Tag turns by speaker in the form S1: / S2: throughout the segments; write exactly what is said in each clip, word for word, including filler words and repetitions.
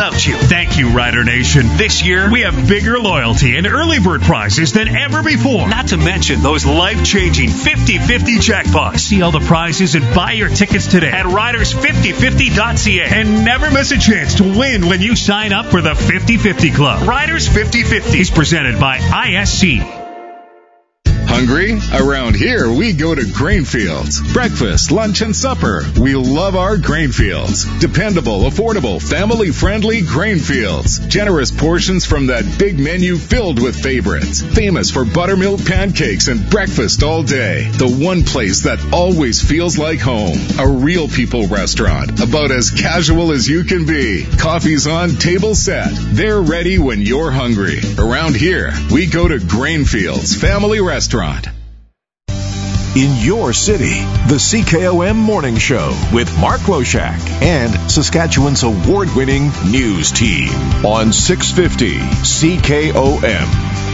S1: without you. Thank you, Rider Nation. This year, we have bigger loyalty and early bird prizes than ever before. Not to mention those life-changing fifty-fifty jackpots. See all the prizes and buy your tickets today at riders fifty fifty dot c a. And never miss a chance to win when you sign up for the fifty fifty Club. Riders fifty fifty is presented by I S C.
S2: Hungry? Around here, we go to Grainfields. Breakfast, lunch, and supper. We love our Grainfields. Dependable, affordable, family-friendly Grainfields. Generous portions from that big menu filled with favorites. Famous for buttermilk pancakes and breakfast all day. The one place that always feels like home. A real people restaurant. About as casual as you can be. Coffee's on, table set. They're ready when you're hungry. Around here, we go to Grainfields Family Restaurant.
S3: In your city, the C K O M Morning Show with Mark Loshak and Saskatchewan's award-winning news team on six fifty C K O M.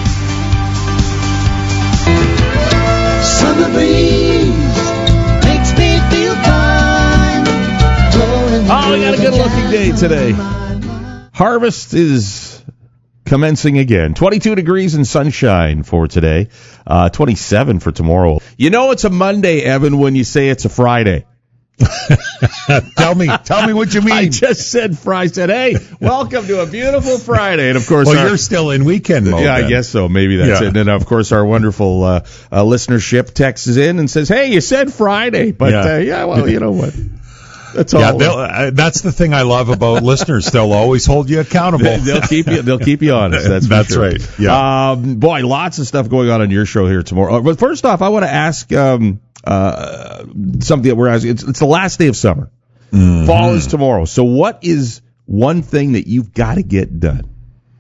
S4: Summer breeze makes me feel fine.
S5: Oh, we got a good-looking day today. Harvest is commencing again. twenty-two degrees and sunshine for today. Uh, twenty-seven for tomorrow. You know it's a Monday, Evan, when you say it's a Friday.
S6: tell me, tell me what you mean.
S5: I just said Friday. Said, hey, welcome to a beautiful Friday. And of course,
S6: well,
S5: our,
S6: you're still in weekend mode.
S5: Yeah,
S6: then.
S5: I guess so. Maybe that's
S6: yeah.
S5: it. And of course, our wonderful uh, uh, listenership texts in and says, hey, you said Friday. But yeah, uh, yeah well, you know what? That's all.
S6: Yeah, uh, that's the thing I love about listeners. They'll always hold you accountable.
S5: They'll keep you. They'll keep you honest. That's for
S6: that's
S5: sure.
S6: right. Yeah.
S5: Um, boy, lots of stuff going on on your show here tomorrow. But first off, I want to ask um, uh, something that we're asking. It's, it's the last day of summer. Mm-hmm. Fall is tomorrow. So, what is one thing that you've got to get done?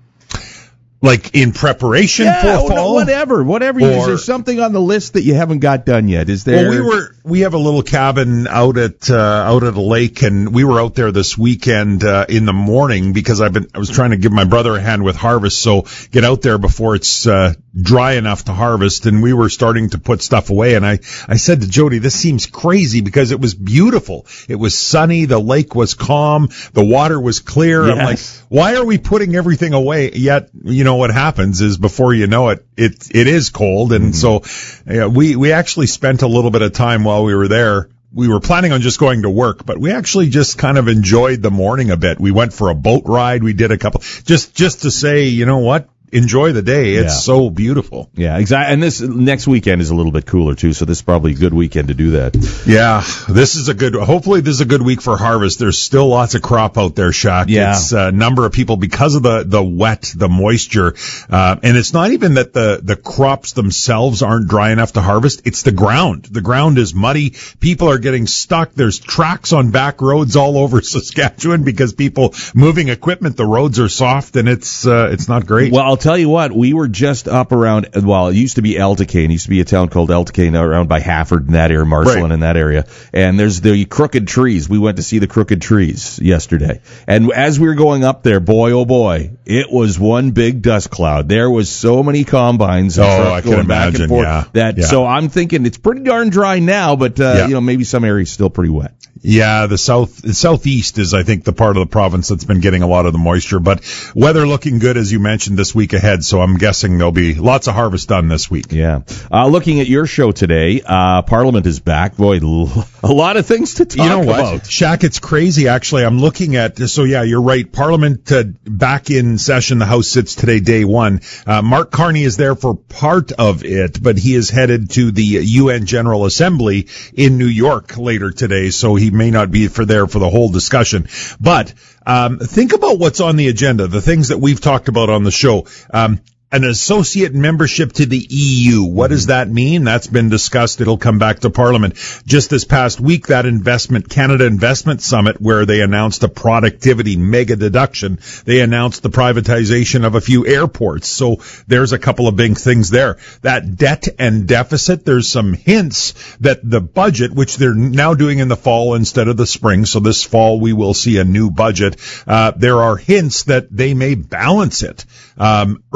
S6: Like in preparation
S5: yeah,
S6: for fall?
S5: No, whatever, whatever. Or, is there something on the list that you haven't got done yet? Is there?
S6: Well, we were we have a little cabin out at uh, out at a lake, and we were out there this weekend uh, in the morning because I've been I was trying to give my brother a hand with harvest, so get out there before it's uh, dry enough to harvest. And we were starting to put stuff away, and I I said to Jody, this seems crazy because it was beautiful. It was sunny, the lake was calm, the water was clear.
S5: Yes.
S6: I'm like, why are we putting everything away? Yet, you know what happens is before you know it, it it is cold, and mm-hmm. so yeah, we we actually spent a little bit of time while we were there. We were planning on just going to work, but we actually just kind of enjoyed the morning a bit. We went for a boat ride. We did a couple just just to say, you know what? Enjoy the day. It's yeah. so beautiful.
S5: Yeah, exactly. And this next weekend is a little bit cooler too, so this is probably a good weekend to do that.
S6: Yeah, this is a good. Hopefully, this is a good week for harvest. There's still lots of crop out there, Shaq.
S5: Yeah,
S6: it's a number of people because of the the wet, the moisture, uh, and it's not even that the the crops themselves aren't dry enough to harvest. It's the ground. The ground is muddy. People are getting stuck. There's tracks on back roads all over Saskatchewan because people moving equipment. The roads are soft, and it's uh, it's not great.
S5: Well, I'll tell you what, we were just up around, well, it used to be Elticane. It used to be a town called Elticane around by Hafford in that area, Marceline right. in that area. And there's the crooked trees. We went to see the crooked trees yesterday. And as we were going up there, boy, oh boy, it was one big dust cloud. There was so many combines and
S6: oh,
S5: trucks
S6: I can
S5: going
S6: imagine,
S5: back and forth.
S6: Yeah.
S5: That,
S6: yeah.
S5: So I'm thinking it's pretty darn dry now, but, uh,
S6: yeah.
S5: you know, maybe some areas still pretty wet.
S6: Yeah, the south, the southeast is, I think, the part of the province that's been getting a lot of the moisture. But weather looking good, as you mentioned, this week ahead. So I'm guessing there'll be lots of harvest done this week.
S5: Yeah. Uh, looking at your show today, uh, Parliament is back. Boy, a lot of things to talk
S6: you know what?
S5: about.
S6: Shaq, it's crazy, actually. I'm looking at, so yeah, you're right. Parliament uh, back in session. The House sits today, day one. Uh, Mark Carney is there for part of it, but he is headed to the U N General Assembly in New York later today. So he may not be for there for the whole discussion. But um, think about what's on the agenda, the things that we've talked about on the show. Um, An associate membership to the E U. What does that mean? That's been discussed. It'll come back to Parliament. Just this past week, that investment, Canada Investment Summit, where they announced a productivity mega deduction. They announced the privatization of a few airports. So there's a couple of big things there. That debt and deficit, there's some hints that the budget, which they're now doing in the fall instead of the spring, so this fall we will see a new budget. Uh, there are hints that they may balance it. Um, earlier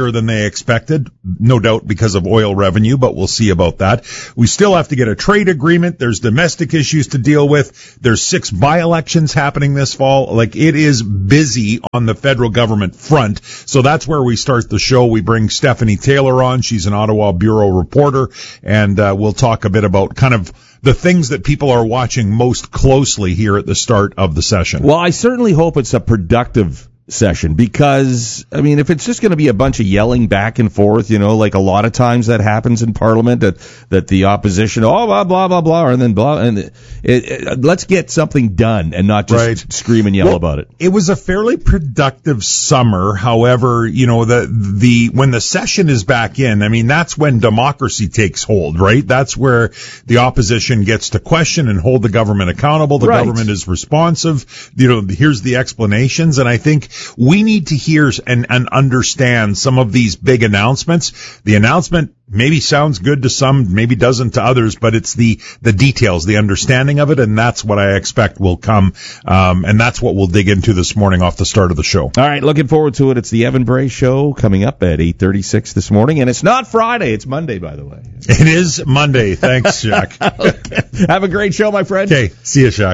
S6: better than they expected, no doubt because of oil revenue, but we'll see about that. We still have to get a trade agreement. There's domestic issues to deal with. There's six by-elections happening this fall. Like, it is busy on the federal government front. So that's where we start the show. We bring Stephanie Taylor on. She's an Ottawa Bureau reporter, and uh, we'll talk a bit about kind of the things that people are watching most closely here at the start of the session.
S5: Well, I certainly hope it's a productive session, because, I mean, if it's just going to be a bunch of yelling back and forth, you know, like a lot of times that happens in Parliament, that that the opposition, oh, blah, blah, blah, blah, and then blah, and it, it, let's get something done and not just
S6: right.
S5: scream and yell
S6: well,
S5: about it.
S6: It was a fairly productive summer. However, you know, the the when the session is back in, I mean, that's when democracy takes hold, right? That's where the opposition gets to question and hold the government accountable. The
S5: right.
S6: government is responsive. You know, here's the explanations, and I think we need to hear and, and understand some of these big announcements. The announcement maybe sounds good to some, maybe doesn't to others, but it's the, the details, the understanding of it, and that's what I expect will come, um, and that's what we'll dig into this morning off the start of the show.
S5: All right, looking forward to it. It's the Evan Bray Show coming up at eight thirty-six this morning, and it's not Friday, it's Monday, by the way.
S6: It is Monday. Thanks, Shaq.
S5: Okay. Have a great show, my friend.
S6: Okay, see you, Shaq.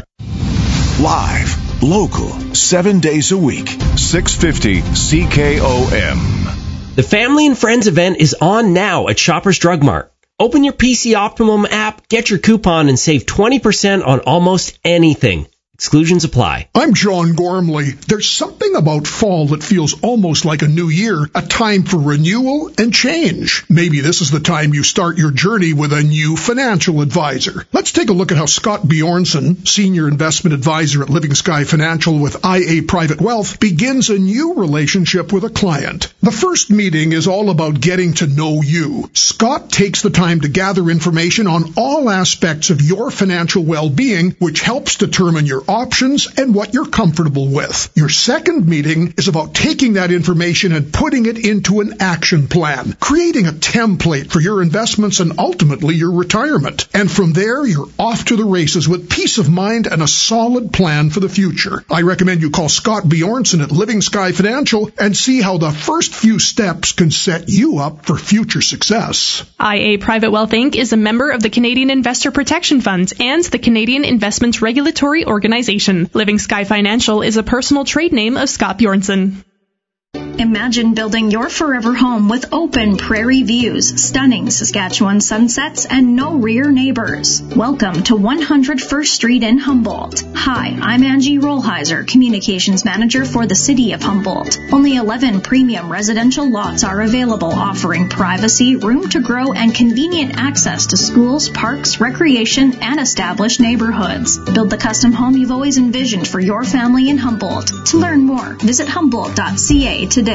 S3: Live, local, seven days a week, six fifty C K O M.
S7: The Family and Friends event is on now at Shoppers Drug Mart. Open your P C Optimum app, get your coupon, and save twenty percent on almost anything. Exclusions apply.
S8: I'm John Gormley. There's something about fall that feels almost like a new year, a time for renewal and change. Maybe this is the time you start your journey with a new financial advisor. Let's take a look at how Scott Bjornson, Senior Investment Advisor at Living Sky Financial with I A Private Wealth, begins a new relationship with a client. The first meeting is all about getting to know you. Scott takes the time to gather information on all aspects of your financial well-being, which helps determine your options and what you're comfortable with. Your second meeting is about taking that information and putting it into an action plan, creating a template for your investments and ultimately your retirement. And from there, you're off to the races with peace of mind and a solid plan for the future. I recommend you call Scott Bjornson at Living Sky Financial and see how the first few steps can set you up for future success.
S9: I A Private Wealth Incorporated is a member of the Canadian Investor Protection Funds and the Canadian Investments Regulatory Organization. Living Sky Financial is a personal trade name of Scott Bjornson.
S10: Imagine building your forever home with open prairie views, stunning Saskatchewan sunsets, and no rear neighbors. Welcome to one hundred First Street in Humboldt. Hi, I'm Angie Rollheiser, Communications Manager for the City of Humboldt. Only eleven premium residential lots are available, offering privacy, room to grow, and convenient access to schools, parks, recreation, and established neighborhoods. Build the custom home you've always envisioned for your family in Humboldt. To learn more, visit humboldt dot c a today.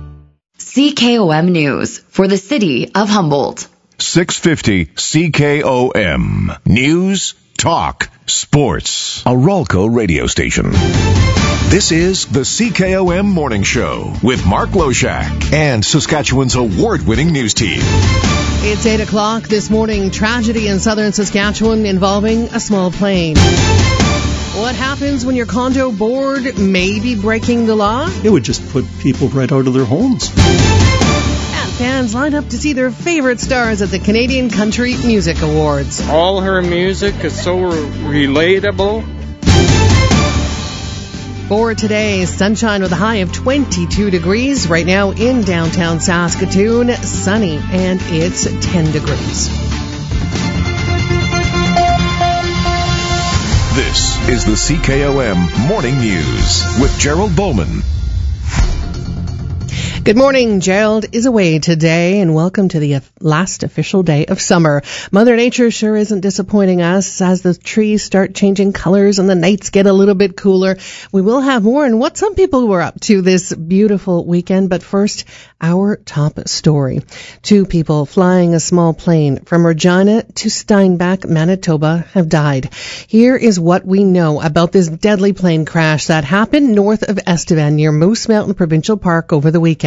S11: C K O M News for the City of Humboldt.
S3: six fifty C K O M. News, talk, sports. A Ralco radio station. This is the C K O M Morning Show with Mark Loshak and Saskatchewan's award-winning news team.
S12: It's eight o'clock this morning. Tragedy in southern Saskatchewan involving a small plane. What happens when your condo board may be breaking the law?
S13: It would just put people right out of their homes.
S12: And fans line up to see their favorite stars at the Canadian Country Music Awards.
S14: All her music is so relatable.
S12: For today, sunshine with a high of twenty-two degrees. Right now in downtown Saskatoon, sunny, and it's ten degrees.
S3: This is the C K O M Morning News with Gerald Bowman.
S12: Good morning. Gerald is away today, and welcome to the last official day of summer. Mother Nature sure isn't disappointing us as the trees start changing colors and the nights get a little bit cooler. We will have more on what some people were up to this beautiful weekend, but first, our top story. Two people flying a small plane from Regina to Steinbach, Manitoba, have died. Here is what we know about this deadly plane crash that happened north of Estevan near Moose Mountain Provincial Park over the weekend.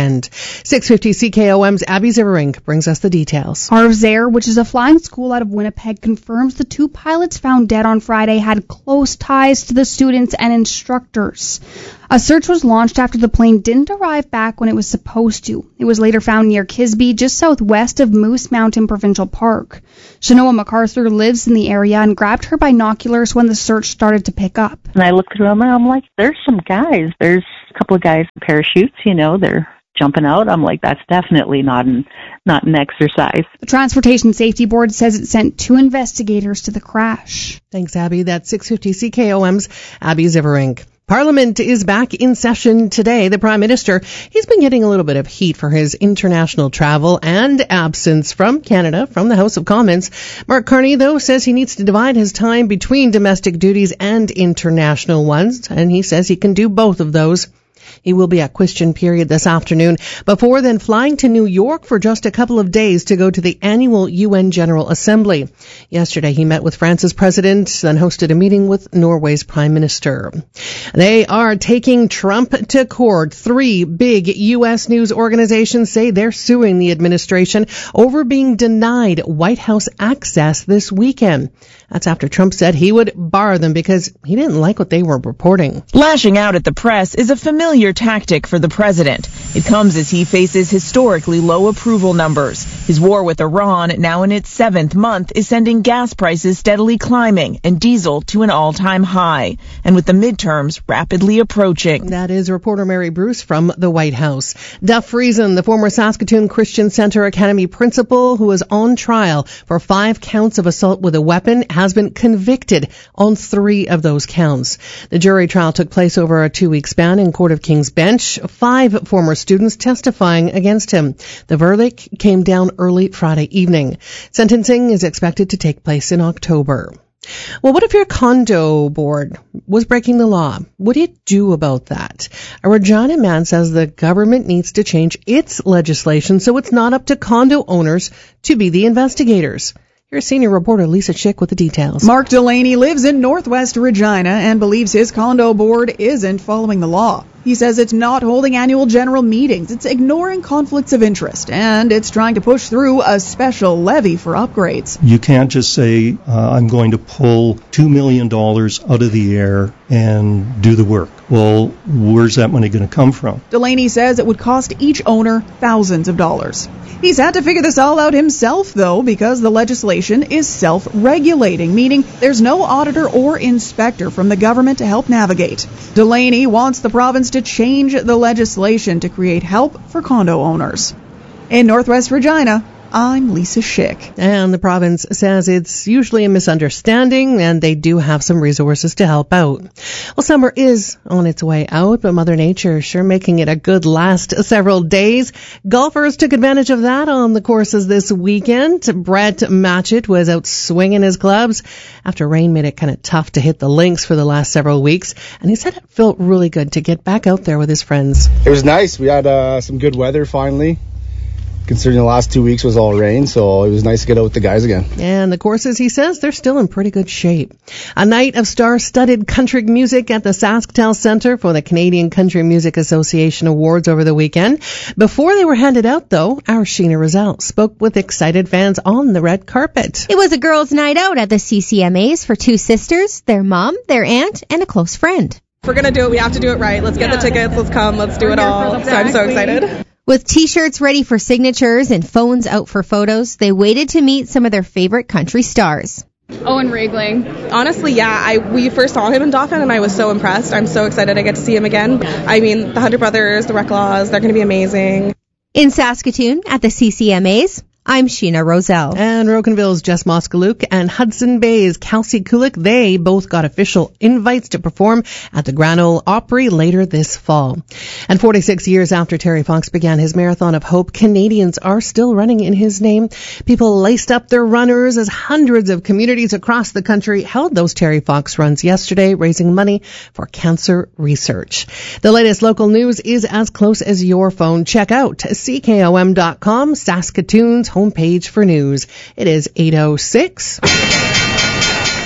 S12: weekend. six fifty C K O M's Abby Ziverink brings us the details.
S15: Arv's Air, which is a flying school out of Winnipeg, confirms the two pilots found dead on Friday had close ties to the students and instructors. A search was launched after the plane didn't arrive back when it was supposed to. It was later found near Kisby, just southwest of Moose Mountain Provincial Park. Shanoa MacArthur lives in the area and grabbed her binoculars when the search started to pick up.
S16: And I looked around and I'm like, there's some guys. There's a couple of guys in parachutes, you know, they're jumping out. I'm like, that's definitely not an, not an exercise.
S15: The Transportation Safety Board says it sent two investigators to the crash.
S12: Thanks, Abby. That's six fifty C K O M's Abby Ziverink. Parliament is back in session today. The Prime Minister, he's been getting a little bit of heat for his international travel and absence from Canada, from the House of Commons. Mark Carney, though, says he needs to divide his time between domestic duties and international ones, and he says he can do both of those. He will be at question period this afternoon before then flying to New York for just a couple of days to go to the annual U N General Assembly. Yesterday he met with France's president, then hosted a meeting with Norway's prime minister. They are taking Trump to court. Three big U S news organizations say they're suing the administration over being denied White House access this weekend. That's after Trump said he would bar them because he didn't like what they were reporting.
S17: Lashing out at the press is a familiar tactic for the president. It comes as he faces historically low approval numbers. His war with Iran, now in its seventh month, is sending gas prices steadily climbing and diesel to an all-time high. And with the midterms rapidly approaching.
S12: That is reporter Mary Bruce from the White House. Duff Friesen, the former Saskatoon Christian Centre Academy principal who is on trial for five counts of assault with a weapon, has been convicted on three of those counts. The jury trial took place over a two-week span in Court of King's Bench, five former students testifying against him. The verdict came down early Friday evening. Sentencing is expected to take place in October. Well, what if your condo board was breaking the law? What do you do about that? A Regina man says the government needs to change its legislation so it's not up to condo owners to be the investigators. Here's senior reporter Lisa Schick with the details.
S18: Mark Delaney lives in Northwest Regina and believes his condo board isn't following the law. He says it's not holding annual general meetings, it's ignoring conflicts of interest, and it's trying to push through a special levy for upgrades.
S13: You can't just say, uh, I'm going to pull two million dollars out of the air and do the work. Well, where's that money going to come from?
S18: Delaney says it would cost each owner thousands of dollars. He's had to figure this all out himself, though, because the legislation is self-regulating, meaning there's no auditor or inspector from the government to help navigate. Delaney wants the province to change the legislation to create help for condo owners. In Northwest Regina, I'm Lisa Schick.
S12: And the province says it's usually a misunderstanding and they do have some resources to help out. Well, summer is on its way out, but Mother Nature sure making it a good last several days. Golfers took advantage of that on the courses this weekend. Brett Matchett was out swinging his clubs after rain made it kind of tough to hit the links for the last several weeks. And he said it felt really good to get back out there with his friends.
S19: It was nice. We had uh, some good weather finally, considering the last two weeks was all rain, so it was nice to get out with the guys again.
S12: And the courses, he says, they're still in pretty good shape. A night of star-studded country music at the SaskTel Centre for the Canadian Country Music Association Awards over the weekend. Before they were handed out, though, our Sheena Roselle spoke with excited fans on the red carpet.
S20: It was a girls' night out at the C C M As for two sisters, their mom, their aunt, and a close friend.
S21: If we're going to do it, we have to do it right. Let's get yeah. the tickets, let's come, let's do it all. So I'm so excited.
S20: With T-shirts ready for signatures and phones out for photos, they waited to meet some of their favorite country stars.
S21: Owen Regling. Honestly, yeah, I we first saw him in Dauphin and I was so impressed. I'm so excited I get to see him again. I mean, the Hunter Brothers, the Reclaws, they're going to be amazing.
S20: In Saskatoon at the C C M As, I'm Sheena Roselle.
S12: And Rocanville's Jess Moskaluk and Hudson Bay's Kelsey Kulik, they both got official invites to perform at the Grand Ole Opry later this fall. And forty-six years after Terry Fox began his Marathon of Hope, Canadians are still running in his name. People laced up their runners as hundreds of communities across the country held those Terry Fox runs yesterday, raising money for cancer research. The latest local news is as close as your phone. Check out C K O M dot com, Saskatoon's homepage for news. It is eight oh six.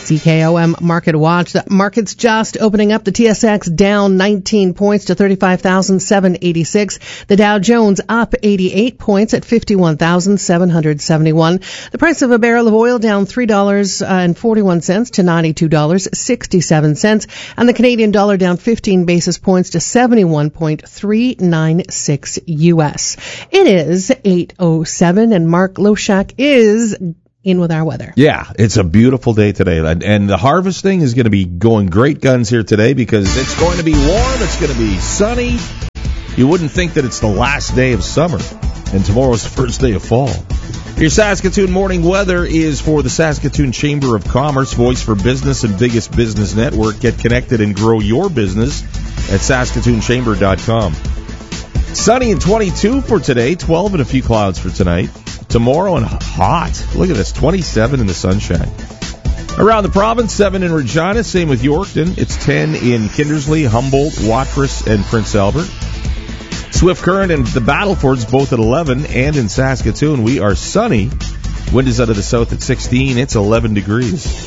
S12: C K O M Market Watch. The market's just opening up. The T S X down nineteen points to thirty-five thousand seven hundred eighty-six. The Dow Jones up eighty-eight points at fifty-one thousand seven hundred seventy-one. The price of a barrel of oil down three dollars and forty-one cents to ninety-two dollars and sixty-seven cents. And the Canadian dollar down fifteen basis points to seventy-one point three nine six U S. It is eight oh seven and Mark Loshak is in with our weather.
S5: Yeah, it's a beautiful day today. And, and the harvesting is going to be going great guns here today because it's going to be warm, it's going to be sunny. You wouldn't think that it's the last day of summer, and tomorrow's the first day of fall. Your Saskatoon morning weather is for the Saskatoon Chamber of Commerce, voice for business and biggest business network. Get connected and grow your business at saskatoon chamber dot com. Sunny and twenty-two for today, twelve and a few clouds for tonight. Tomorrow and hot. Look at this, twenty-seven in the sunshine. Around the province, seven in Regina, same with Yorkton. It's ten in Kindersley, Humboldt, Watrous, and Prince Albert. Swift Current and the Battlefords both at eleven, and in Saskatoon we are sunny. Wind is out of the south at sixteen. It's eleven degrees.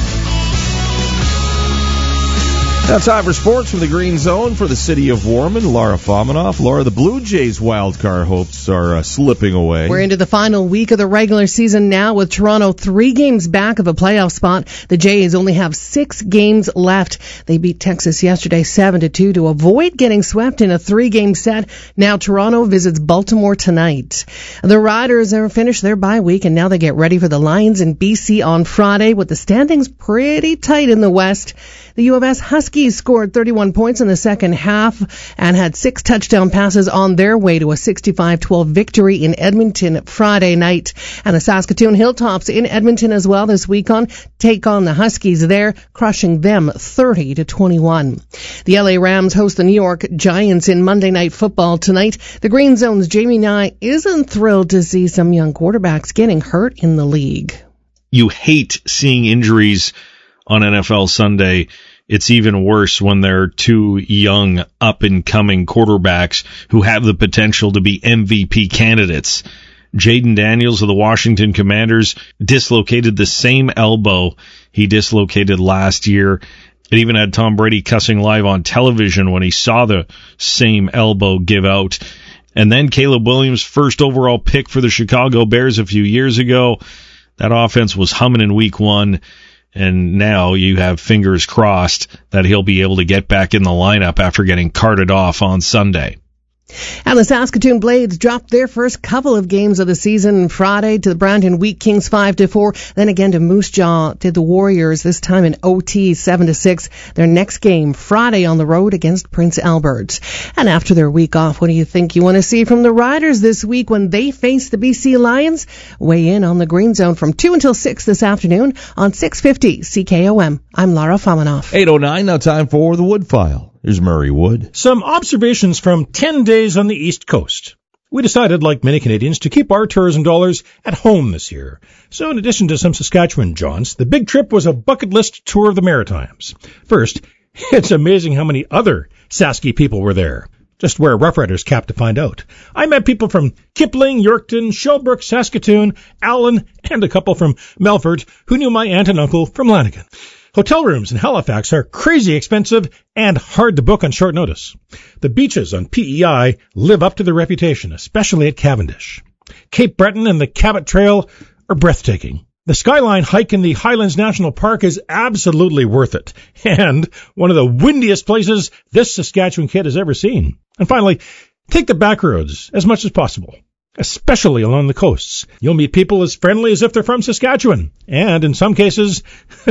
S5: Now time for sports from the Green Zone for the city of Warman. Laura Fominoff. Laura, the Blue Jays wildcard hopes are uh, slipping away.
S12: We're into the final week of the regular season now with Toronto three games back of a playoff spot. The Jays only have six games left. They beat Texas yesterday seven to two to avoid getting swept in a three-game set. Now Toronto visits Baltimore tonight. The Riders have finished their bye week and now they get ready for the Lions in B C on Friday with the standings pretty tight in the West. The U of S Huskies scored thirty-one points in the second half and had six touchdown passes on their way to a sixty-five twelve victory in Edmonton Friday night. And the Saskatoon Hilltops in Edmonton as well this week on take on the Huskies there, crushing them thirty to twenty-one. The L A Rams host the New York Giants in Monday Night Football tonight. The Green Zone's Jamie Nye isn't thrilled to see some young quarterbacks getting hurt in the league.
S1: You hate seeing injuries on N F L Sunday. It's even worse when they're two young, up-and-coming quarterbacks who have the potential to be M V P candidates. Jaden Daniels of the Washington Commanders dislocated the same elbow he dislocated last year. It even had Tom Brady cussing live on television when he saw the same elbow give out. And then Caleb Williams, first overall pick for the Chicago Bears a few years ago. That offense was humming in week one. And now you have fingers crossed that he'll be able to get back in the lineup after getting carted off on Sunday.
S12: And the Saskatoon Blades dropped their first couple of games of the season Friday to the Brandon Wheat Kings five to four, then again to Moose Jaw to the Warriors, this time in O T seven to six. Their next game Friday on the road against Prince Albert. And after their week off, what do you think you want to see from the Riders this week when they face the B C Lions? Weigh in on the Green Zone from two until six this afternoon on six fifty C K O M. I'm Laura Fominoff.
S5: eight oh nine, now time for the Wood File. Here's Murray Wood.
S22: Some observations from ten days on the East Coast. We decided, like many Canadians, to keep our tourism dollars at home this year. So in addition to some Saskatchewan jaunts, the big trip was a bucket list tour of the Maritimes. First, it's amazing how many other Sasky people were there. Just wear a Rough Riders cap to find out. I met people from Kipling, Yorkton, Shelbrook, Saskatoon, Allen, and a couple from Melfort who knew my aunt and uncle from Lanigan. Hotel rooms in Halifax are crazy expensive and hard to book on short notice. The beaches on P E I live up to their reputation, especially at Cavendish. Cape Breton and the Cabot Trail are breathtaking. The Skyline hike in the Highlands National Park is absolutely worth it, and one of the windiest places this Saskatchewan kid has ever seen. And finally, take the back roads as much as possible, especially along the coasts. You'll meet people as friendly as if they're from Saskatchewan, and in some cases,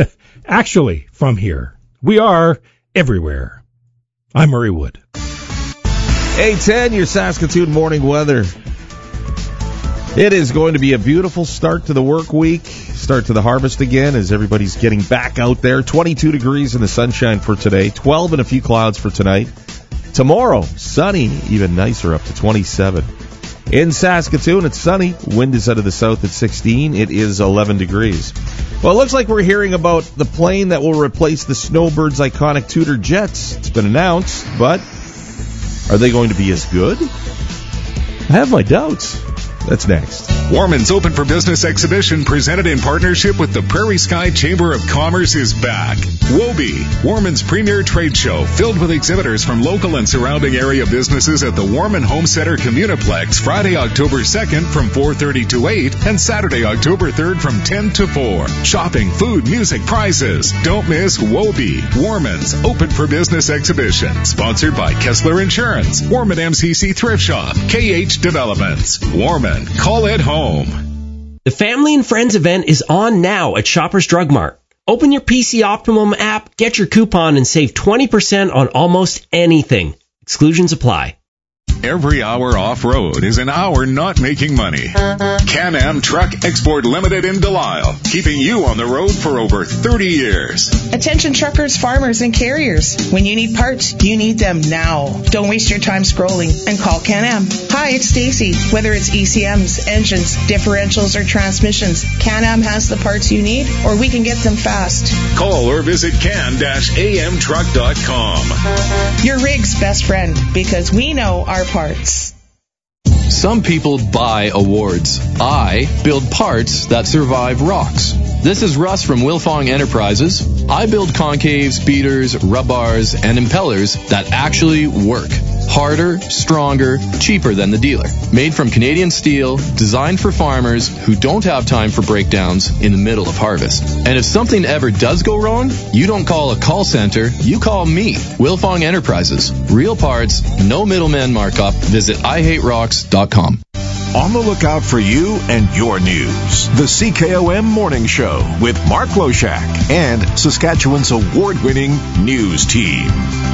S22: actually from here. We are everywhere. I'm Murray Wood.
S5: eight ten, your Saskatoon morning weather. It is going to be a beautiful start to the work week, start to the harvest again as everybody's getting back out there. twenty-two degrees in the sunshine for today, twelve and a few clouds for tonight. Tomorrow, sunny, even nicer, up to twenty-seven. In Saskatoon, it's sunny. Wind is out of the south at sixteen. It is eleven degrees. Well, it looks like we're hearing about the plane that will replace the Snowbird's iconic Tudor jets. It's been announced, but are they going to be as good? I have my doubts. That's next.
S3: Warman's Open for Business exhibition, presented in partnership with the Prairie Sky Chamber of Commerce, is back. WOBE, Warman's premier trade show, filled with exhibitors from local and surrounding area businesses at the Warman Home Center Communiplex, Friday, October second from four thirty to eight, and Saturday, October third from ten to four. Shopping, food, music, prizes. Don't miss WOBE, Warman's Open for Business exhibition, sponsored by Kessler Insurance, Warman M C C Thrift Shop, K H Developments. Warman, call it home.
S7: The Family and Friends event is on now at Shoppers Drug Mart. Open your P C Optimum app, get your coupon, and save twenty percent on almost anything. Exclusions apply.
S3: Every hour off-road is an hour not making money. Can-Am Truck Export Limited in Delisle, keeping you on the road for over thirty years.
S2: Attention truckers, farmers, and carriers. When you need parts, you need them now. Don't waste your time scrolling and call Can-Am. Hi, it's Stacy. Whether it's E C Ms, engines, differentials, or transmissions, Can-Am has the parts you need, or we can get them fast.
S3: Call or visit can A M truck dot com.
S2: Your rig's best friend, because we know our parts.
S4: Some people buy awards. I build parts that survive rocks. This is Russ from Wilfong Enterprises. I build concaves, beaters, rub bars, and impellers that actually work. Harder, stronger, cheaper than the dealer. Made from Canadian steel, designed for farmers who don't have time for breakdowns in the middle of harvest. And if something ever does go wrong, you don't call a call center, you call me. Wilfong Enterprises. Real parts, no middleman markup. Visit I hate rocks dot com.
S3: On the lookout for you and your news. The C K O M Morning Show with Mark Loshak and Saskatchewan's award-winning news team.